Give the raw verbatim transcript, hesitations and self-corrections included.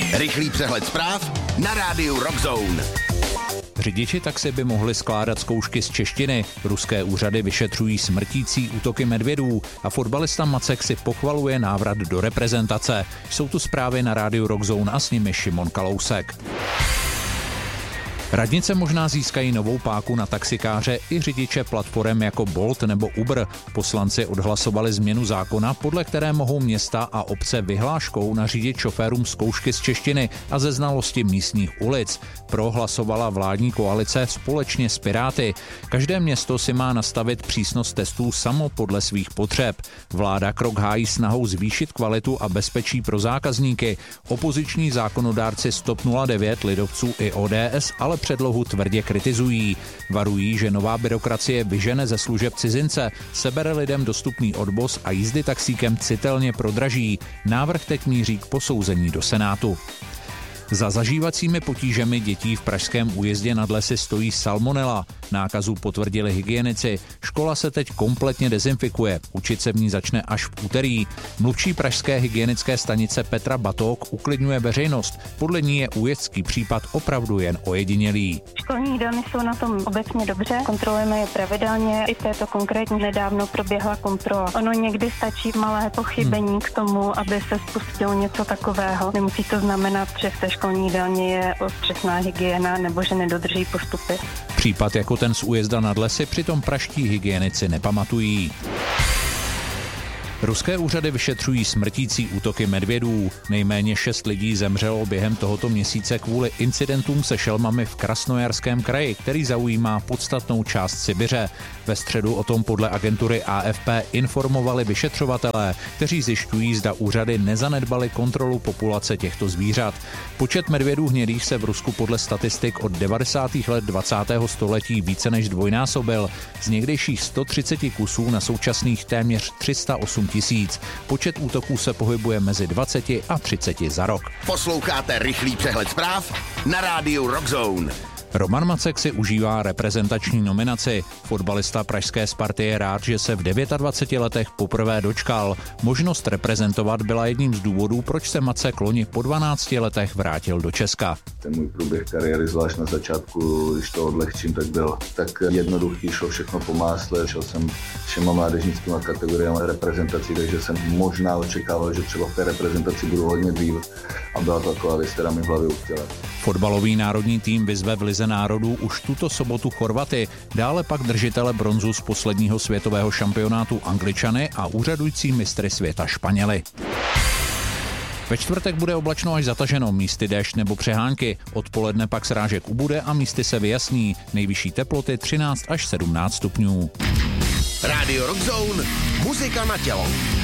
Rychlý přehled zpráv na rádiu Rockzone. Řidiči taxi by mohli skládat zkoušky z češtiny, ruské úřady vyšetřují smrtící útoky medvědů a fotbalista Macek si pochvaluje návrat do reprezentace. Jsou tu zprávy na rádiu Rockzone a s nimi Šimon Kalousek. Radnice možná získají novou páku na taxikáře i řidiče platform jako Bolt nebo Uber. Poslanci odhlasovali změnu zákona, podle které mohou města a obce vyhláškou nařídit šoférům zkoušky z češtiny a ze znalosti místních ulic. Pro hlasovala vládní koalice společně s Piráty. Každé město si má nastavit přísnost testů samo podle svých potřeb. Vláda krok hájí snahou zvýšit kvalitu a bezpečí pro zákazníky. Opoziční zákonodárci Stop nula devět, lidovců i O D S ale předlohu tvrdě kritizují. Varují, že nová byrokracie vyžene ze služeb cizince, sebere lidem dostupný odvoz a jízdy taxíkem citelně prodraží. Návrh teď míří k posouzení do Senátu. Za zažívacími potížemi dětí v pražském Újezdě nad Lesy stojí salmonela. Nákazu potvrdili hygienici. Škola se teď kompletně dezinfikuje. Učit se v ní začne až v úterý. Mluvčí pražské hygienické stanice Petra Batok uklidňuje veřejnost. Podle ní je újezdský případ opravdu jen ojedinělý. Školní jídelny jsou na tom obecně dobře, kontrolujeme je pravidelně. I v této konkrétní nedávno proběhla kontrola. Ono někdy stačí malé pochybení hmm. k tomu, aby se spustilo něco takového. Nemusí to znamenat, že v té školní jídelně je přesná hygiena nebo že nedodrží postupy. Případ jako ten z Újezda nad Lesy přitom pražští hygienici nepamatují. Ruské úřady vyšetřují smrtící útoky medvědů. Nejméně šest lidí zemřelo během tohoto měsíce kvůli incidentům se šelmami v Krasnojarském kraji, který zaujímá podstatnou část Sibiře. Ve středu o tom podle agentury A F P informovali vyšetřovatelé, kteří zjišťují, zda úřady nezanedbaly kontrolu populace těchto zvířat. Počet medvědů hnědých se v Rusku podle statistik od devadesátých let dvacátého století více než dvojnásobil. Z někdejších sto třicet kusů na současných téměř tři sta osm tisíc. Počet útoků se pohybuje mezi dvaceti a třiceti za rok. Posloucháte rychlý přehled zpráv na rádiu Rockzone. Roman Macek si užívá reprezentační nominaci. Fotbalista pražské Sparty je rád, že se v dvaceti devíti letech poprvé dočkal. Možnost reprezentovat byla jedním z důvodů, proč se Macek loni po dvanácti letech vrátil do Česka. Ten můj průběh kariéry, zvlášť na začátku, když to odlehčím, tak byl tak jednoduchý, šlo všechno po másle, šel jsem všema mládežnickýma kategoriemi reprezentací, takže jsem možná očekával, že třeba v té reprezentaci budu hodně dřív a byla to taková věc, která mi v hlavě utkvěla. Fotbalový národní tým vyzve v Lize národů už tuto sobotu Chorvaty, dále pak držitele bronzu z posledního světového šampionátu Angličany a úřadující mistry světa Španěli. Ve čtvrtek bude oblačno až zataženo, místy déšť nebo přehánky. Odpoledne pak srážek ubude a místy se vyjasní. Nejvyšší teploty třináct až sedmnáct stupňů. Rádio Rockzone, muzika na tělo.